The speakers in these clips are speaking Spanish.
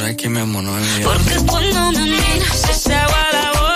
sabes que mi amor no me mira. Porque cuando me miras se agua la boca.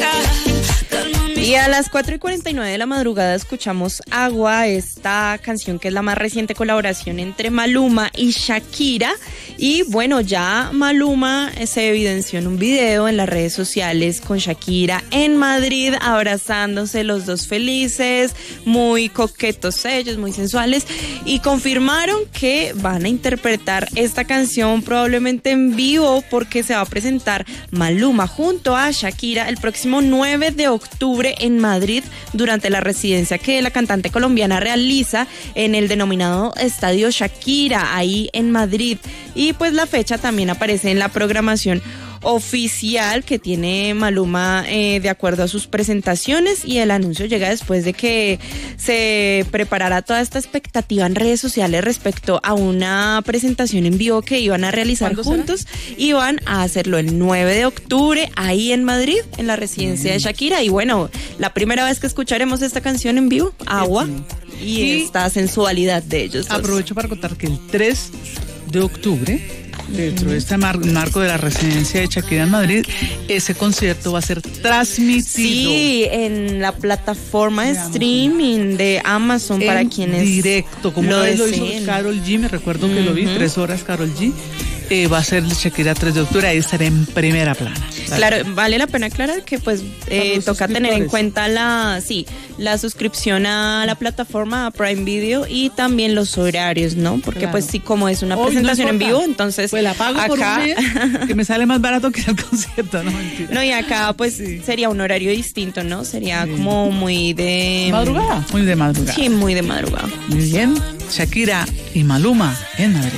Y a las 4:49 de la madrugada escuchamos Agua, esta canción que es la más reciente colaboración entre Maluma y Shakira. Y bueno, ya Maluma se evidenció en un video en las redes sociales con Shakira en Madrid, abrazándose los dos felices, muy coquetos ellos, muy sensuales, y confirmaron que van a interpretar esta canción probablemente en vivo porque se va a presentar Maluma junto a Shakira el próximo 9 de octubre en Madrid durante la residencia que la cantante colombiana realiza en el denominado Estadio Shakira, ahí en Madrid. Y pues la fecha también aparece en la programación oficial que tiene Maluma de acuerdo a sus presentaciones, y el anuncio llega después de que se preparara toda esta expectativa en redes sociales respecto a una presentación en vivo que iban a realizar juntos. Iban a hacerlo el 9 de octubre ahí en Madrid, en la residencia de Shakira, y bueno, la primera vez que escucharemos esta canción en vivo, Agua, y esta sensualidad de ellos dos. Aprovecho para contar que el 3 de octubre, dentro de este marco de la residencia de Shakira en Madrid, ese concierto va a ser transmitido. Sí, en la plataforma de streaming de Amazon para quienes directo, como lo hizo Karol G, me recuerdo que lo vi, 3 horas Karol G. Va a ser Shakira 3 de octubre, ahí estará en primera plana. Claro, vale la pena aclarar que pues toca tener en cuenta la suscripción a la plataforma Prime Video y también los horarios, ¿no? Porque pues sí, como es una presentación en vivo, entonces pues la pago acá, por un mes, que me sale más barato que el concierto, no mentira. No, y acá pues sería un horario distinto, ¿no? Sería como muy de madrugada. Muy de madrugada. Sí, muy de madrugada. Muy bien, Shakira y Maluma en Madrid.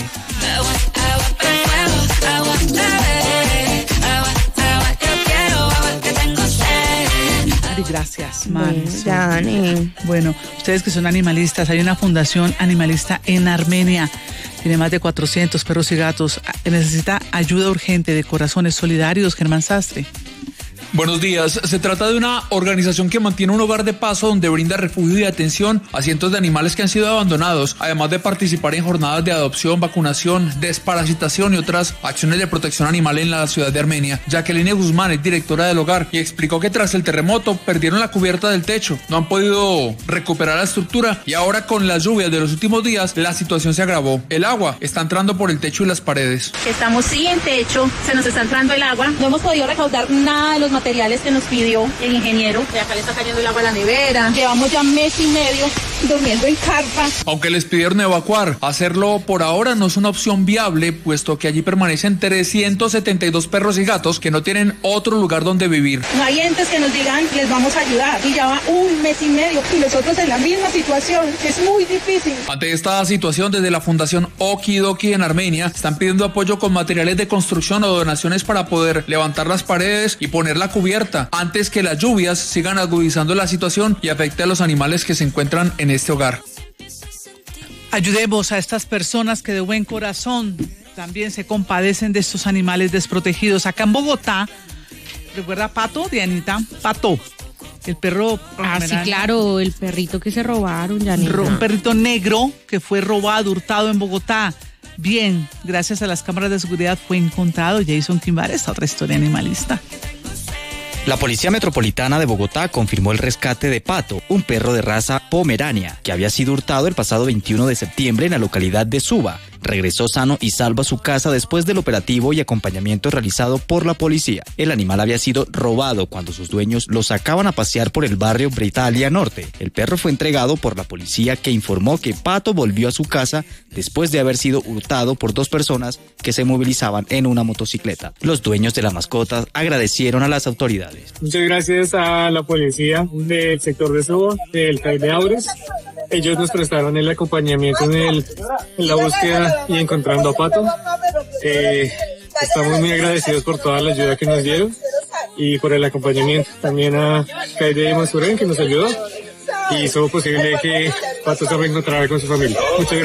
Gracias, Dani. Bueno, ustedes que son animalistas, hay una fundación animalista en Armenia, tiene más de 400 perros y gatos, necesita ayuda urgente de corazones solidarios. Germán Sastre. Buenos días. Se trata de una organización que mantiene un hogar de paso donde brinda refugio y atención a cientos de animales que han sido abandonados, además de participar en jornadas de adopción, vacunación, desparasitación y otras acciones de protección animal en la ciudad de Armenia. Jacqueline Guzmán es directora del hogar y explicó que tras el terremoto perdieron la cubierta del techo, no han podido recuperar la estructura y ahora con las lluvias de los últimos días la situación se agravó. El agua está entrando por el techo y las paredes. Estamos sin techo, se nos está entrando el agua, no hemos podido recaudar nada de los materiales que nos pidió el ingeniero. De acá le está cayendo el agua a la nevera. Llevamos ya mes y medio durmiendo en carpa. Aunque les pidieron evacuar, hacerlo por ahora no es una opción viable, puesto que allí permanecen 372 perros y gatos que no tienen otro lugar donde vivir. No hay entes que nos digan, les vamos a ayudar. Y ya va un mes y medio y nosotros en la misma situación. Es muy difícil. Ante esta situación, desde la Fundación Okidoki en Armenia, están pidiendo apoyo con materiales de construcción o donaciones para poder levantar las paredes y poner la cubierta antes que las lluvias sigan agudizando la situación y afecte a los animales que se encuentran en este hogar. Ayudemos a estas personas que de buen corazón también se compadecen de estos animales desprotegidos. Acá en Bogotá, ¿recuerda Pato, Dianita? Pato, el perro... sí, claro, el perrito que se robaron, Dianita. Un perrito negro que fue robado, hurtado en Bogotá. Bien, gracias a las cámaras de seguridad fue encontrado. Jason Quimbar, esta otra historia animalista. La Policía Metropolitana de Bogotá confirmó el rescate de Pato, un perro de raza pomerania, que había sido hurtado el pasado 21 de septiembre en la localidad de Suba. Regresó sano y salvo a su casa después del operativo y acompañamiento realizado por la policía. El animal había sido robado cuando sus dueños lo sacaban a pasear por el barrio Britalia Norte. El perro fue entregado por la policía, que informó que Pato volvió a su casa después de haber sido hurtado por 2 personas que se movilizaban en una motocicleta. Los dueños de la mascota agradecieron a las autoridades. Muchas gracias a la policía del sector de Suba, del CAI de Aures. Ellos nos prestaron el acompañamiento en la búsqueda y encontrando a Pato. Estamos muy agradecidos por toda la ayuda que nos dieron y por el acompañamiento. También a CAI de Monsuren, que nos ayudó y hizo posible que Pato se reencontrara con su familia. Muchas gracias.